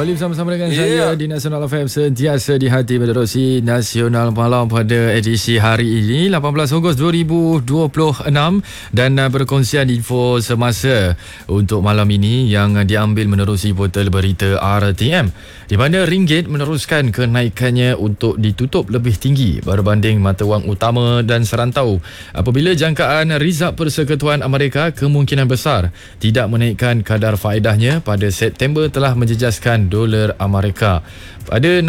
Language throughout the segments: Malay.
Kembali bersama-sama dengan saya di Nasional FM, sentiasa di hati menerusi Nasional Malam pada edisi hari ini 18 Ogos 2026 dan perkongsian info semasa untuk malam ini yang diambil menerusi portal berita RTM, di mana ringgit meneruskan kenaikannya untuk ditutup lebih tinggi berbanding mata wang utama dan serantau apabila jangkaan Rizab Persekutuan Amerika kemungkinan besar tidak menaikkan kadar faedahnya pada September telah menjejaskan dolar Amerika. Pada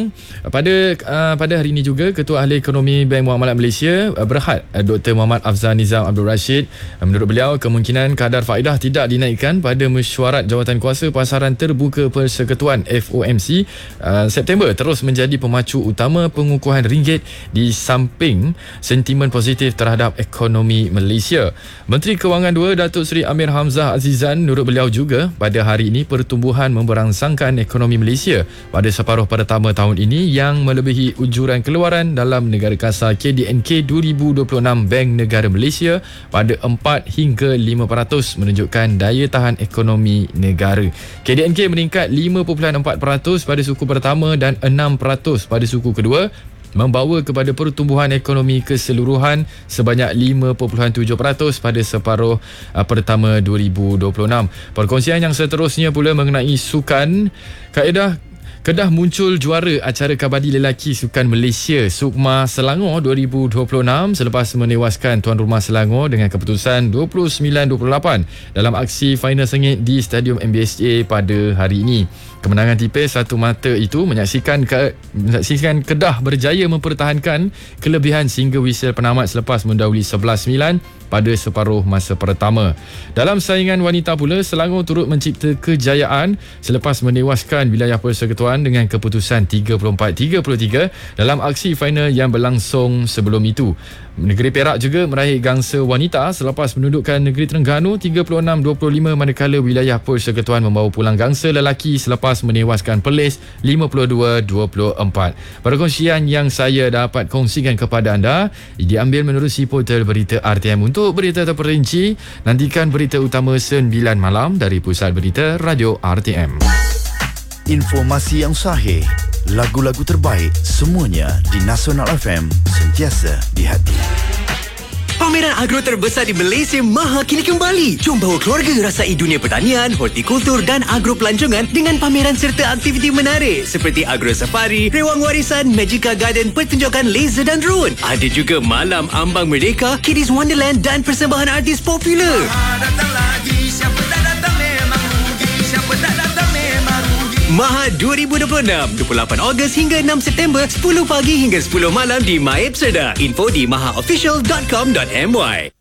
hari ini juga, Ketua Ahli Ekonomi Bank Muamalat Malaysia Berhad Dr. Muhammad Afzal Nizam Abdul Rashid, menurut beliau kemungkinan kadar faedah tidak dinaikkan pada mesyuarat Jawatankuasa Pasaran Terbuka Persekutuan FOMC September terus menjadi pemacu utama pengukuhan ringgit di samping sentimen positif terhadap ekonomi Malaysia. Menteri Kewangan 2 Datuk Seri Amir Hamzah Azizan, menurut beliau juga pada hari ini pertumbuhan memberangsangkan ekonomi Malaysia pada separuh pertama tahun ini yang melebihi ujuran keluaran dalam negara kasar KDNK 2026 Bank Negara Malaysia pada 4 hingga 5% menunjukkan daya tahan ekonomi negara. KDNK meningkat 5.4% pada suku pertama dan 6% pada suku kedua, membawa kepada pertumbuhan ekonomi keseluruhan sebanyak 5.7% pada separuh pertama 2026. Perkongsian yang seterusnya pula mengenai sukan. Kedah muncul juara acara kabadi lelaki Sukan Malaysia Sukma Selangor 2026 selepas menewaskan tuan rumah Selangor dengan keputusan 29-28 dalam aksi final sengit di Stadium MBSA pada hari ini. Kemenangan tipis satu mata itu menyaksikan Kedah berjaya mempertahankan kelebihan sehingga whistle penamat selepas mendahului 11-9 pada separuh masa pertama. Dalam saingan wanita pula, Selangor turut mencipta kejayaan selepas menewaskan Wilayah Persekutuan dengan keputusan 34-33 dalam aksi final yang berlangsung sebelum itu. Negeri Perak juga meraih gangsa wanita selepas menundukkan Negeri Terengganu 36-25, manakala Wilayah Persekutuan membawa pulang gangsa lelaki selepas menewaskan Perlis 52-24. Perkongsian yang saya dapat kongsikan kepada anda diambil menerusi portal berita RTM. Untuk berita terperinci, nantikan berita utama 9 malam dari Pusat Berita Radio RTM. Informasi yang sahih, lagu-lagu terbaik, semuanya di Nasional FM, sentiasa di hati. Pameran agro terbesar di Malaysia Maha kini kembali. Jom bawa keluarga rasai dunia pertanian, hortikultur dan agro pelancongan dengan pameran serta aktiviti menarik seperti agro safari, rewang warisan, Magica Garden, pertunjukan laser dan drone. Ada juga malam ambang merdeka, Kiddies Wonderland dan persembahan artis popular. Datang lagi, siapa tak datang memang rugi, siapa tak datang memang rugi. Maha 2026, 28 Ogos hingga 6 September, 10 pagi hingga 10 malam di My Epsada. Info di mahaofficial.com.my.